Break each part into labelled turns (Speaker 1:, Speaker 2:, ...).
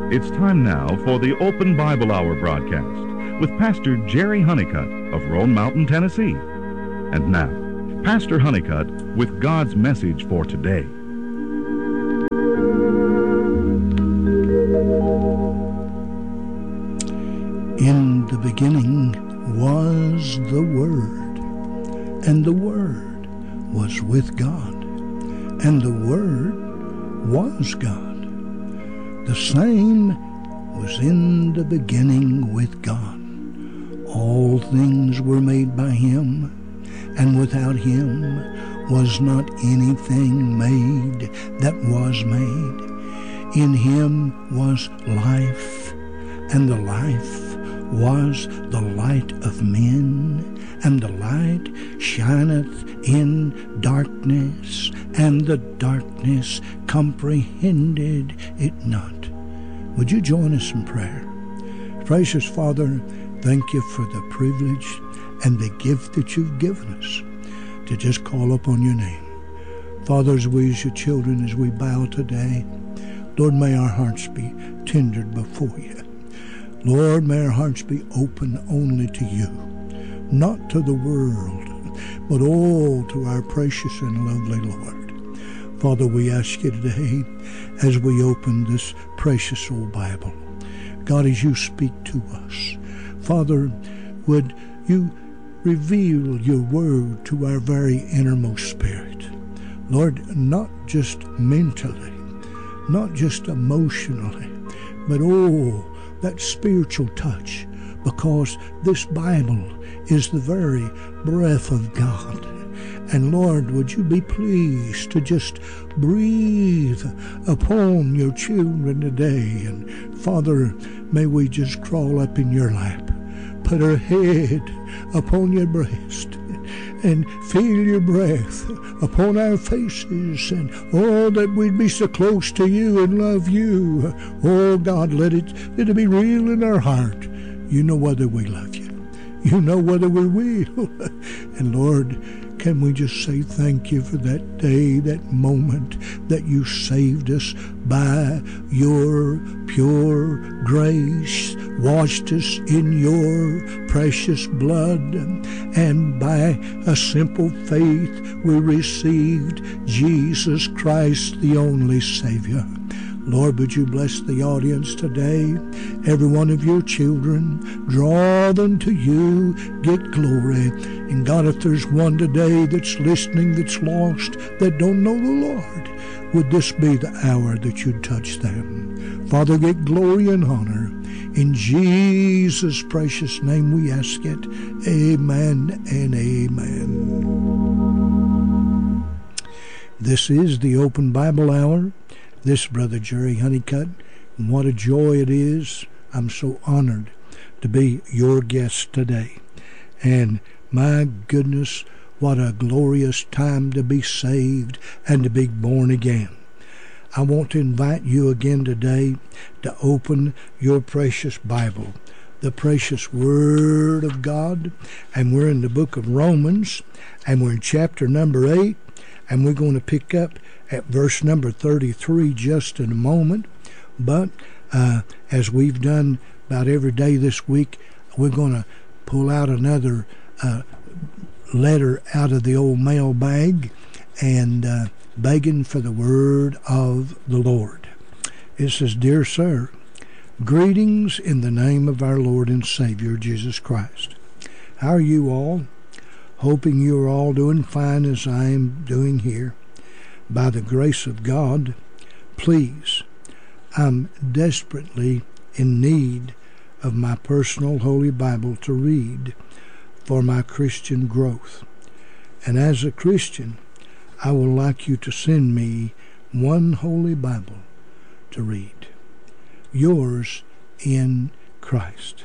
Speaker 1: It's time now for the Open Bible Hour broadcast with Pastor Jerry Honeycutt of Roan Mountain, Tennessee. And now, Pastor Honeycutt with God's message for today.
Speaker 2: In the beginning was the Word, and the Word was with God, and the Word was God. The same was in the beginning with God. All things were made by Him, and without Him was not anything made that was made. In Him was life, and the life was the light of men, and the light shineth in darkness, and the darkness comprehended it not. Would you join us in prayer? Gracious Father, thank you for the privilege and the gift that you've given us to just call upon your name. Father, as we as your children, as we bow today, Lord, may our hearts be tendered before you. Lord, may our hearts be open only to you, not to the world, but all to our precious and lovely Lord. Father, we ask you today, as we open this precious old Bible, God, as you speak to us, Father, would you reveal your word to our very innermost spirit. Lord, not just mentally, not just emotionally, but that spiritual touch, because this Bible is the very breath of God. And Lord, would you be pleased to just breathe upon your children today. And Father, may we just crawl up in your lap, put our head upon your breast, and feel your breath upon our faces, and that we'd be so close to you and love you. Oh God, let it be real in our heart. You know whether we love you. You know whether we will. And Lord, can we just say thank you for that day, that moment that you saved us by your pure grace, washed us in your precious blood, and by a simple faith we received Jesus Christ, the only Savior. Lord, would you bless the audience today? Every one of your children, draw them to you, get glory. And God, if there's one today that's listening, that's lost, that don't know the Lord, would this be the hour that you'd touch them? Father, get glory and honor. In Jesus' precious name we ask it. Amen and amen. This is the Open Bible Hour. This Brother Jerry Honeycutt, and what a joy it is. I'm so honored to be your guest today. And my goodness, what a glorious time to be saved and to be born again. I want to invite you again today to open your precious Bible, the precious Word of God. And we're in the book of Romans, and we're in chapter number 8, and we're going to pick up at verse number 33 just in a moment. But as we've done about every day this week, we're going to pull out another letter out of the old mailbag and begging for the word of the Lord. It says, Dear Sir, greetings in the name of our Lord and Savior, Jesus Christ. How are you all? Hoping you're all doing fine as I am doing here. By the grace of God, please, I'm desperately in need of my personal Holy Bible to read for my Christian growth. And as a Christian, I would like you to send me one Holy Bible to read. Yours in Christ.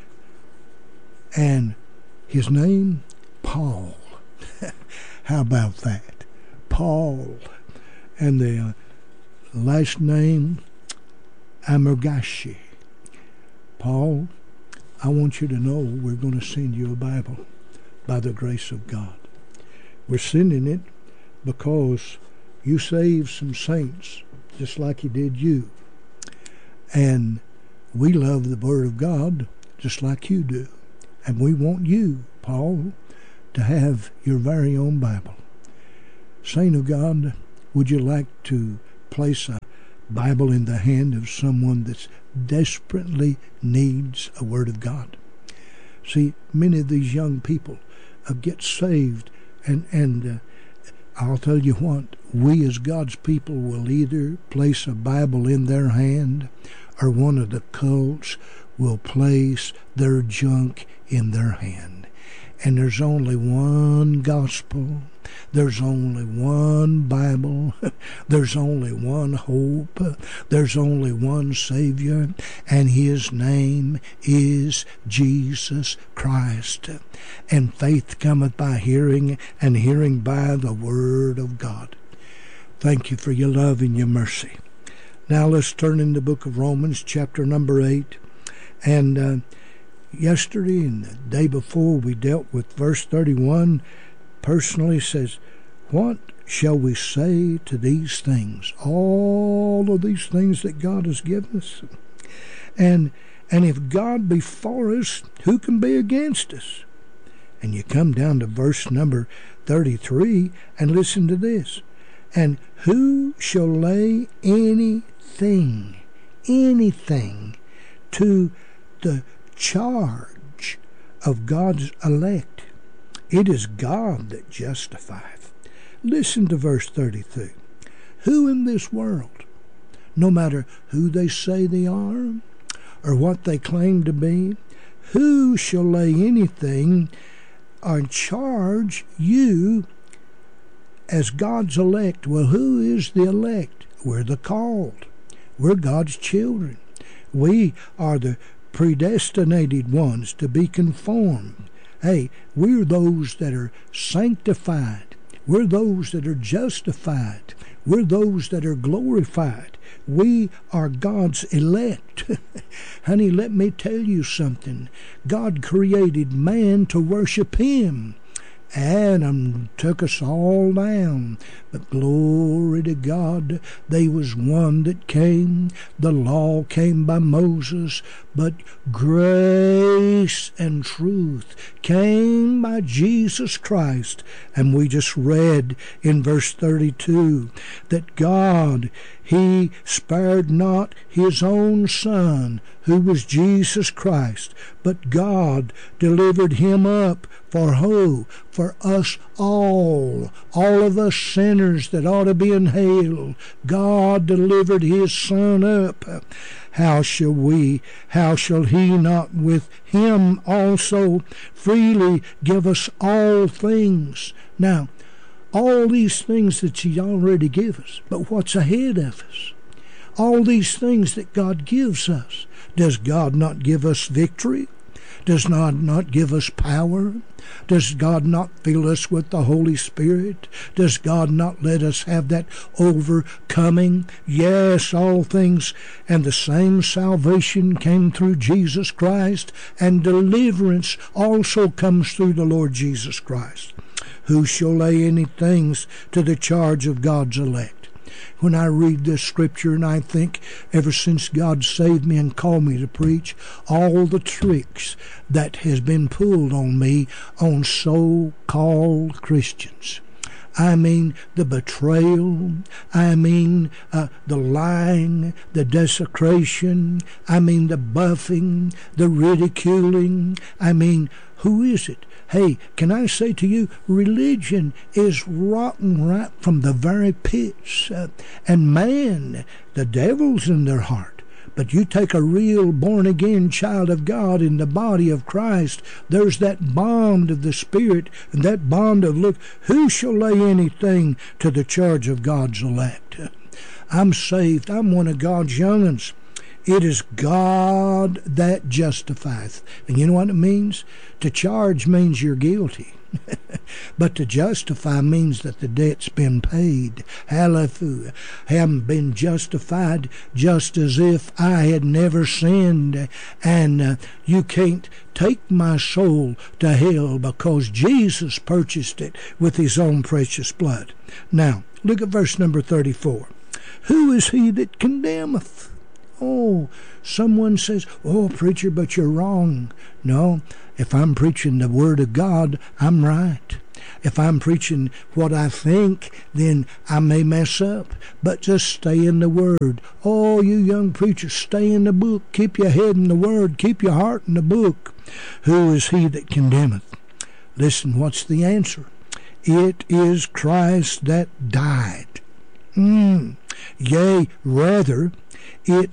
Speaker 2: And his name, Paul. How about that? Paul. And the last name, Amergashi. Paul, I want you to know we're going to send you a Bible by the grace of God. We're sending it because you saved some saints just like he did you. And we love the Word of God just like you do. And we want you, Paul, to have your very own Bible. Saint of God, would you like to place a Bible in the hand of someone that desperately needs a Word of God? See, many of these young people get saved, and I'll tell you what, we as God's people will either place a Bible in their hand, or one of the cults will place their junk in their hand. And there's only one gospel. There's only one Bible. There's only one hope. There's only one Savior, and His name is Jesus Christ. And faith cometh by hearing, and hearing by the Word of God. Thank you for your love and your mercy. Now let's turn in the book of Romans, chapter number 8. And yesterday and the day before we dealt with verse 31, personally says, what shall we say to these things? All of these things that God has given us. And if God be for us, who can be against us? And you come down to verse number 33 and listen to this. And who shall lay anything to the charge of God's elect? It is God that justifieth. Listen to verse 32. Who in this world, no matter who they say they are or what they claim to be, who shall lay anything or charge you as God's elect? Well, who is the elect? We're the called. We're God's children. We are the predestinated ones to be conformed. Hey, we're those that are sanctified. We're those that are justified. We're those that are glorified. We are God's elect. Honey, let me tell you something. God created man to worship Him. Adam took us all down, but glory to God, there was one that came. The law came by Moses, but grace and truth came by Jesus Christ. And we just read in verse 32 that God, He spared not His own Son, who was Jesus Christ, but God delivered Him up for who? For us all of us sinners that ought to be in hell. God delivered His Son up. How shall He not with Him also freely give us all things? Now, all these things that He already gave us, but what's ahead of us? All these things that God gives us. Does God not give us victory? Does God not give us power? Does God not fill us with the Holy Spirit? Does God not let us have that overcoming? Yes, all things. And the same salvation came through Jesus Christ, and deliverance also comes through the Lord Jesus Christ. Who shall lay any things to the charge of God's elect? When I read this scripture and I think, ever since God saved me and called me to preach, all the tricks that has been pulled on me on so-called Christians. I mean the betrayal, I mean the lying, the desecration, I mean the buffing, the ridiculing, I mean, who is it? Hey, can I say to you, religion is rotten right from the very pits. And man, the devil's in their heart. But you take a real born-again child of God in the body of Christ, there's that bond of the Spirit and that bond of, look, who shall lay anything to the charge of God's elect? I'm saved. I'm one of God's young'uns. It is God that justifieth. And you know what it means? To charge means you're guilty. But to justify means that the debt's been paid. Hallelujah. Haven't been justified just as if I had never sinned. And you can't take my soul to hell because Jesus purchased it with His own precious blood. Now, look at verse number 34. Who is he that condemneth? Oh, someone says, oh, preacher, but you're wrong. No, if I'm preaching the Word of God, I'm right. If I'm preaching what I think, then I may mess up. But just stay in the Word. Oh, you young preachers, stay in the book. Keep your head in the Word. Keep your heart in the book. Who is he that condemneth? Listen, what's the answer? It is Christ that died. Yea, rather, it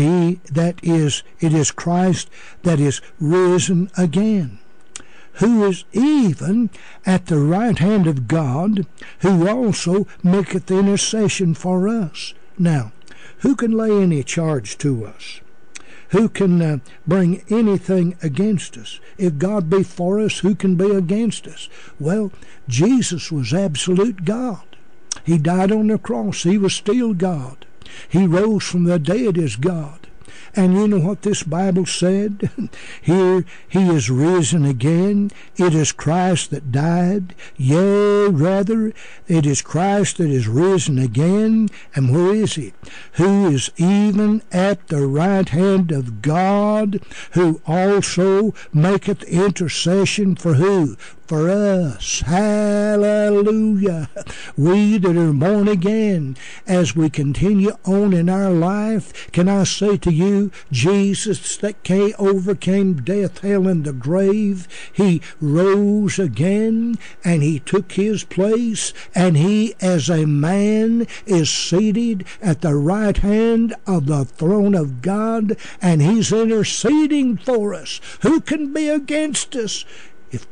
Speaker 2: is Christ that is risen again, who is even at the right hand of God, who also maketh intercession for us. Now, who can lay any charge to us? Who can bring anything against us? If God be for us, who can be against us? Well, Jesus was absolute God. He died on the cross. He was still God. He rose from the dead as God. And you know what this Bible said? Here he is risen again. It is Christ that died. Yea, rather, it is Christ that is risen again. And where is he? Who is even at the right hand of God, who also maketh intercession for who? For us. Hallelujah. We that are born again, as we continue on in our life, can I say to you, Jesus that overcame death, hell, and the grave, he rose again, and he took his place, and he as a man is seated at the right hand of the throne of God, and he's interceding for us. Who can be against us? If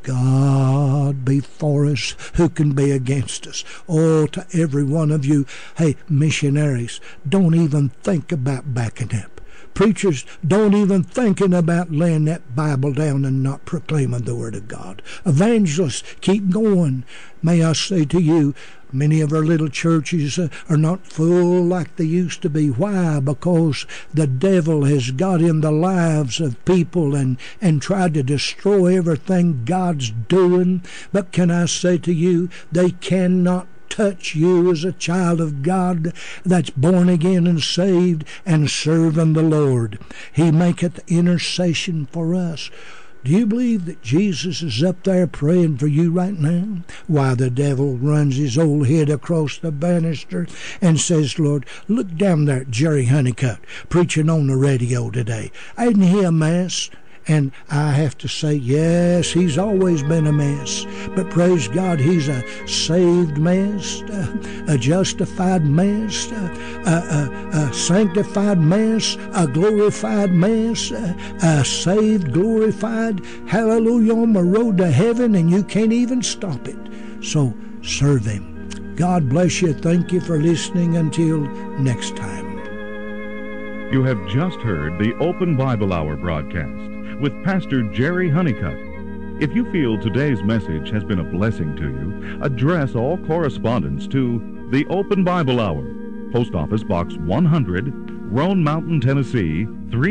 Speaker 2: God be for us, who can be against us? Oh, to every one of you, hey, missionaries, don't even think about backing up. Preachers, don't even thinking about laying that Bible down and not proclaiming the Word of God. Evangelists, keep going. May I say to you, many of our little churches are not full like they used to be. Why? Because the devil has got in the lives of people and tried to destroy everything God's doing. But can I say to you, they cannot touch you as a child of God that's born again and saved and serving the Lord. He maketh intercession for us. Do you believe that Jesus is up there praying for you right now? Why, the devil runs his old head across the banister and says, Lord, look down there at Jerry Honeycutt preaching on the radio today. Ain't he a mess? And I have to say, yes, he's always been a mess. But praise God, he's a saved mess, a justified mess, a sanctified mess, a glorified mess, a saved, glorified, hallelujah, on the road to heaven, and you can't even stop it. So serve him. God bless you. Thank you for listening. Until next time.
Speaker 1: You have just heard the Open Bible Hour broadcast with Pastor Jerry Honeycutt. If you feel today's message has been a blessing to you, address all correspondence to the Open Bible Hour, Post Office Box 100, Roan Mountain, Tennessee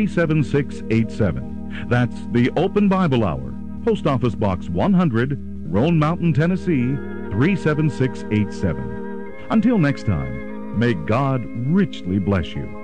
Speaker 1: 37687. That's the Open Bible Hour, Post Office Box 100, Roan Mountain, Tennessee 37687. Until next time, may God richly bless you.